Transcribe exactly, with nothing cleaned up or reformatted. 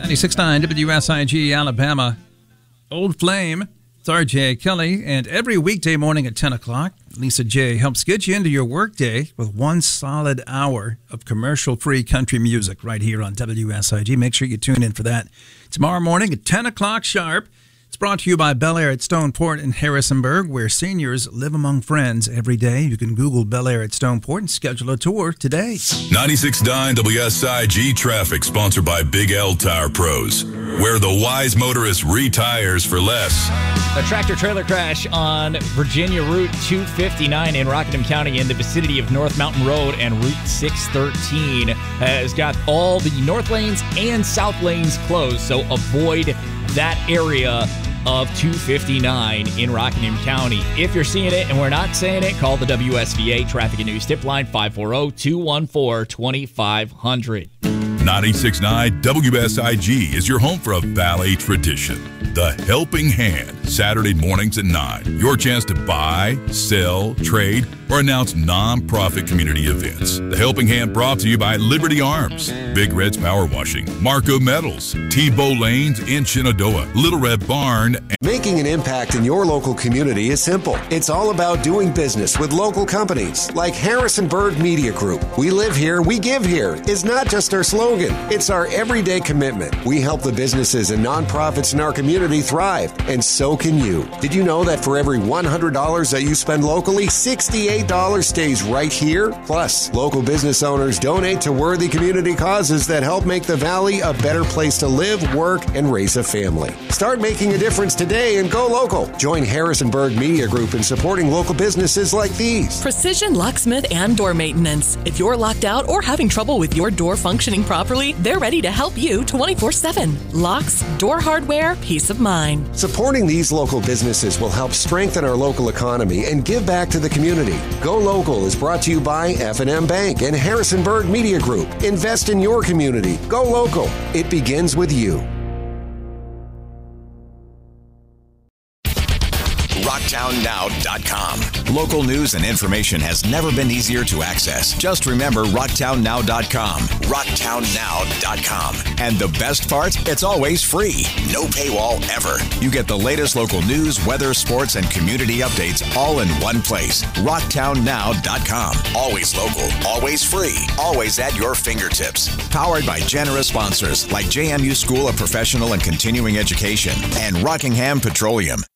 ninety-six point nine W S I G, Alabama. Old Flame. It's R J Kelly. And every weekday morning at ten o'clock, Lisa J helps get you into your workday with one solid hour of commercial-free country music right here on W S I G. Make sure you tune in for that tomorrow morning at ten o'clock sharp. It's brought to you by Bel Air at Stoneport in Harrisonburg, where seniors live among friends every day. You can Google Bel Air at Stoneport and schedule a tour today. ninety-six point nine W S I G traffic, sponsored by Big L Tire Pros, where the wise motorist retires for less. A tractor-trailer crash on Virginia Route two fifty-nine in Rockingham County in the vicinity of North Mountain Road and Route six thirteen has got all the north lanes and south lanes closed, so avoid that area of two fifty-nine in Rockingham County. If you're seeing it and we're not saying it, call the W S V A Traffic and News Tip Line five four zero, two one four, two five zero zero. ninety-six point nine W S I G is your home for a Valley tradition. The Helping Hand, Saturday mornings at nine. Your chance to buy, sell, trade, or announce non-profit community events. The Helping Hand brought to you by Liberty Arms, Big Red's Power Washing, Marco Metals, Tebow Lanes in Shenandoah, Little Red Barn. And Making an impact in your local community is simple. It's all about doing business with local companies like Harrisonburg Media Group. We live here, we give here is not just our slogan. It's our everyday commitment. We help the businesses and nonprofits in our community thrive, and so can you. Did you know that for every one hundred dollars that you spend locally, sixty-eight dollars stays right here? Plus, local business owners donate to worthy community causes that help make the Valley a better place to live, work, and raise a family. Start making a difference today and go local. Join Harrisonburg Media Group in supporting local businesses like these. Precision Locksmith and Door Maintenance. If you're locked out or having trouble with your door functioning properly, they're ready to help you twenty-four seven. Locks, door hardware, peace of mind. Supporting these local businesses will help strengthen our local economy and give back to the community. Go Local is brought to you by F and M Bank and Harrisonburg Media Group. Invest in your community. Go local. It begins with you. rocktown now dot com. Local news and information has never been easier to access. Just remember rocktown now dot com. rocktown now dot com. And the best part? It's always free. No paywall ever. You get the latest local news, weather, sports, and community updates all in one place. rocktown now dot com. Always local, always free, always at your fingertips. Powered by generous sponsors like J M U School of Professional and Continuing Education and Rockingham Petroleum.